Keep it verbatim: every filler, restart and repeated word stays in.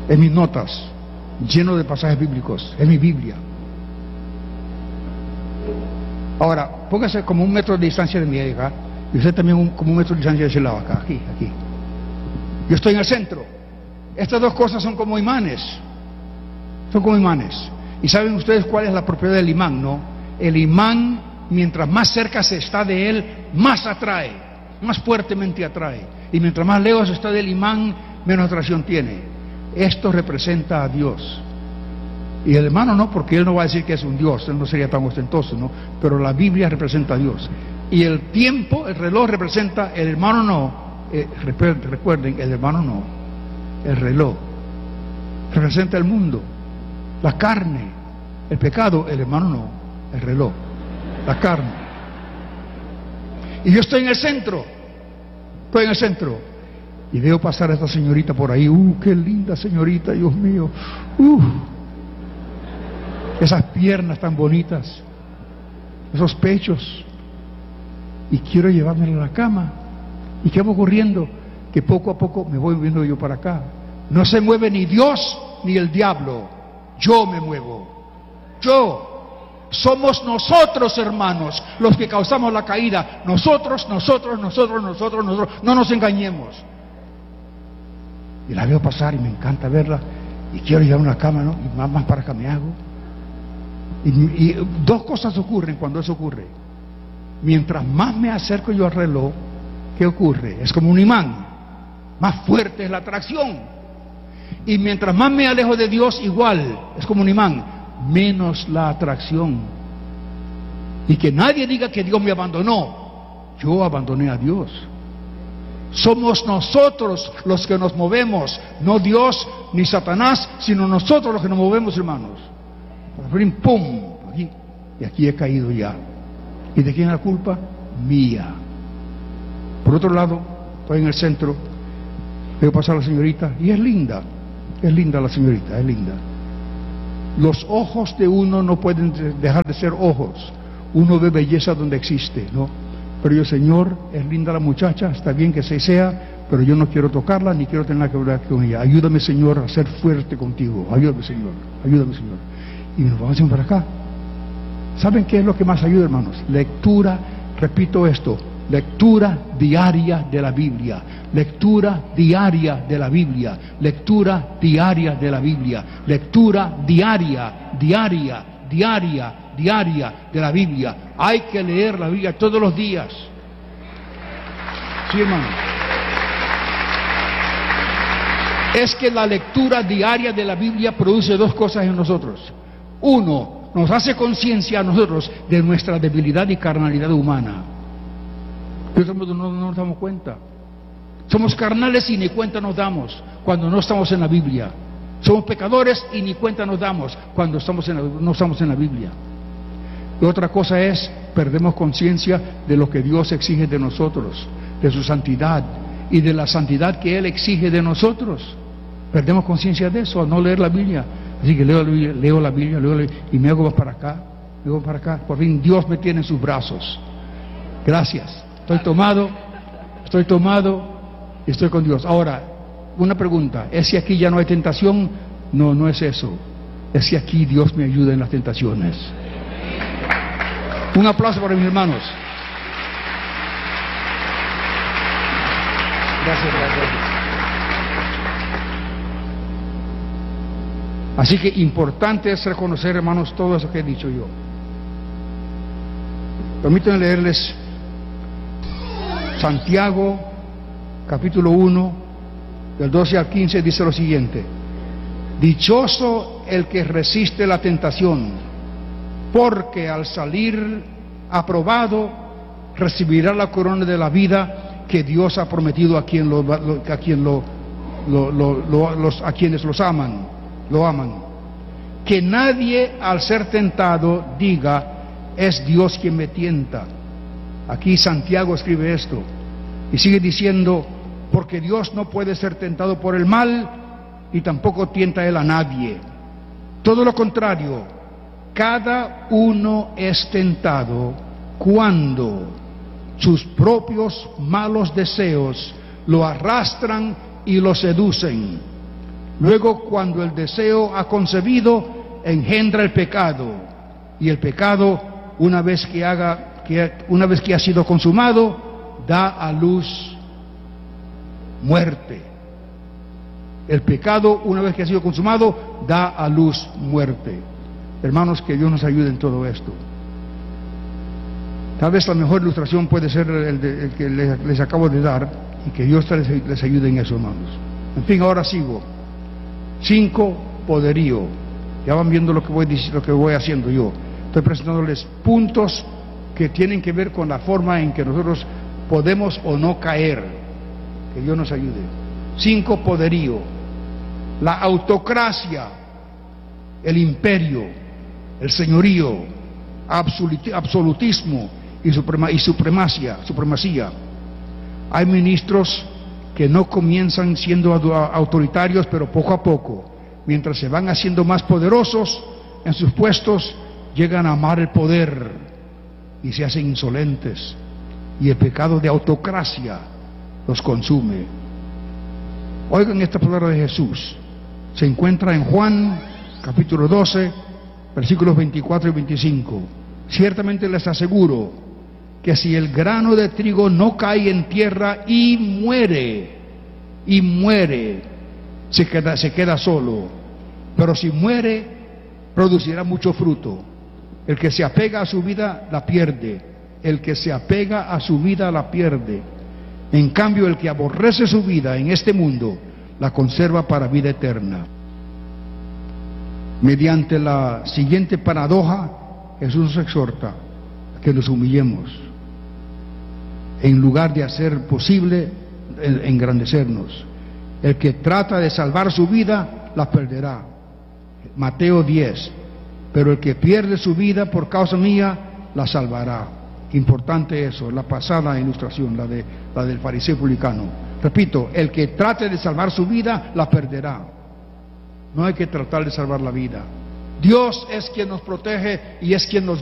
en mis notas, lleno de pasajes bíblicos, en mi Biblia. Ahora, póngase como un metro de distancia de mi hija, y usted también un, como un metro de distancia de ese lado, acá, aquí, aquí. Yo estoy en el centro. Estas dos cosas son como imanes. Son como imanes. ¿Y saben ustedes cuál es la propiedad del imán, no? El imán, mientras más cerca se está de él, más atrae, más fuertemente atrae. Y mientras más lejos está del imán, menos atracción tiene. Esto representa a Dios. Y el hermano no, porque él no va a decir que es un Dios, él no sería tan ostentoso, ¿no? Pero la Biblia representa a Dios. Y el tiempo, el reloj representa, el hermano no, eh, recuerden, el hermano no, el reloj representa el mundo, la carne, el pecado, el hermano no, el reloj, la carne. Y yo estoy en el centro, estoy en el centro, y veo pasar a esta señorita por ahí. ¡Uh, qué linda señorita, Dios mío! ¡Uh! Esas piernas tan bonitas, esos pechos, y quiero llevármela a la cama. ¿Y qué va ocurriendo? Que poco a poco me voy moviendo yo para acá. No se mueve ni Dios ni el diablo, yo me muevo. Yo. Somos nosotros, hermanos, los que causamos la caída. Nosotros, nosotros, nosotros, nosotros, nosotros. No nos engañemos. Y la veo pasar y me encanta verla, y quiero llevar una cama, ¿no? Y más, más para acá me hago. Y, y dos cosas ocurren cuando eso ocurre. Mientras más me acerco yo al reloj, ¿qué ocurre? Es como un imán, más fuerte es la atracción. Y mientras más me alejo de Dios, igual, es como un imán, menos la atracción. Y que nadie diga que Dios me abandonó. Yo abandoné a Dios. Somos nosotros los que nos movemos, no Dios ni Satanás, sino nosotros los que nos movemos, hermanos. ¡Pum! Aquí. Y aquí he caído ya. ¿Y de quién es la culpa? Mía. Por otro lado, estoy en el centro, veo pasar a la señorita, y es linda, es linda la señorita, es linda. Los ojos de uno no pueden dejar de ser ojos. Uno ve belleza donde existe, ¿no? Pero yo, Señor, es linda la muchacha, está bien que se sea, pero yo no quiero tocarla, ni quiero tener que hablar con ella. Ayúdame, Señor, a ser fuerte contigo. Ayúdame, Señor, ayúdame, Señor. Y nos vamos para acá. ¿Saben qué es lo que más ayuda, hermanos? Lectura, repito esto, lectura diaria de la Biblia, lectura diaria de la Biblia, lectura diaria de la Biblia, lectura diaria, diaria, diaria, diaria de la Biblia. Hay que leer la Biblia todos los días. Sí, hermano. Es que la lectura diaria de la Biblia produce dos cosas en nosotros. Uno, nos hace conciencia a nosotros de nuestra debilidad y carnalidad humana. Nosotros no, no nos damos cuenta. Somos carnales y ni cuenta nos damos cuando no estamos en la Biblia. Somos pecadores y ni cuenta nos damos cuando estamos en la, no estamos en la Biblia. Y otra cosa es, perdemos conciencia de lo que Dios exige de nosotros, de su santidad y de la santidad que Él exige de nosotros. Perdemos conciencia de eso al no leer la Biblia. Así que leo, leo la Biblia, leo la Biblia y me hago más para acá, me hago para acá. Por fin Dios me tiene en sus brazos. Gracias. Estoy tomado, estoy tomado y estoy con Dios. Ahora, una pregunta, ¿es si aquí ya no hay tentación? No, no es eso. Es si aquí Dios me ayuda en las tentaciones. Un aplauso para mis hermanos. Gracias, gracias. Así que importante es reconocer, hermanos, todo eso que he dicho yo. Permítanme leerles Santiago, capítulo uno, del doce al quince, dice lo siguiente: dichoso el que resiste la tentación, porque al salir aprobado recibirá la corona de la vida que Dios ha prometido a quien lo, a quien lo, lo, lo, lo los, a quienes los aman. Lo aman. Que nadie al ser tentado diga, es Dios quien me tienta. Aquí Santiago escribe esto y sigue diciendo, porque Dios no puede ser tentado por el mal y tampoco tienta Él a nadie. Todo lo contrario, cada uno es tentado cuando sus propios malos deseos lo arrastran y lo seducen. Luego, cuando el deseo ha concebido, engendra el pecado. Y el pecado, una vez que haga, que, una vez que ha sido consumado, da a luz muerte. El pecado, una vez que ha sido consumado, da a luz muerte. Hermanos, que Dios nos ayude en todo esto. Tal vez la mejor ilustración puede ser el, de, el que les, les acabo de dar, y que Dios les, les ayude en eso, hermanos. En fin, ahora sigo. Cinco, poderío. Ya van viendo lo que voy, lo que voy haciendo yo. Estoy presentándoles puntos que tienen que ver con la forma en que nosotros podemos o no caer. Que Dios nos ayude. Cinco, poderío. La autocracia, el imperio, el señorío, absolutismo y, suprema, y supremacía, supremacía. Hay ministros que no comienzan siendo autoritarios, pero poco a poco, mientras se van haciendo más poderosos en sus puestos, llegan a amar el poder y se hacen insolentes, y el pecado de autocracia los consume. Oigan esta palabra de Jesús. Se encuentra en Juan capítulo doce, versículos veinticuatro y veinticinco. Ciertamente les aseguro que si el grano de trigo no cae en tierra y muere, y muere, se queda, se queda solo, pero si muere, producirá mucho fruto. El que se apega a su vida, la pierde. El que se apega a su vida, la pierde. En cambio, el que aborrece su vida en este mundo, la conserva para vida eterna. Mediante la siguiente paradoja, Jesús nos exhorta a que nos humillemos, en lugar de hacer posible engrandecernos. El que trata de salvar su vida, la perderá. Mateo diez. Pero el que pierde su vida por causa mía, la salvará. Importante eso, la pasada ilustración, la, de, la del fariseo publicano. Repito, el que trate de salvar su vida, la perderá. No hay que tratar de salvar la vida. Dios es quien nos protege y es quien nos